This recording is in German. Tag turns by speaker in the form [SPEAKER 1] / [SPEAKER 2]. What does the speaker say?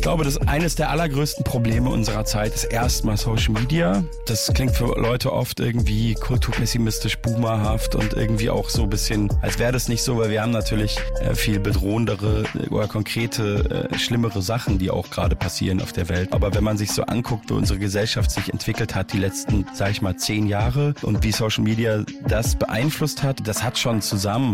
[SPEAKER 1] glaube, dass eines der allergrößten Probleme unserer Zeit ist erstmal Social Media. Das klingt für Leute oft irgendwie kulturpessimistisch, boomerhaft und irgendwie auch so ein bisschen, als wäre das nicht so, weil wir haben natürlich viel bedrohendere oder konkrete, schlimmere Sachen, die auch gerade passieren auf der Welt. Aber wenn man sich so anguckt, wie unsere Gesellschaft sich entwickelt hat, die letzten, sag ich mal, 10 Jahre und wie Social Media das beeinflusst hat, das hat schon zusammen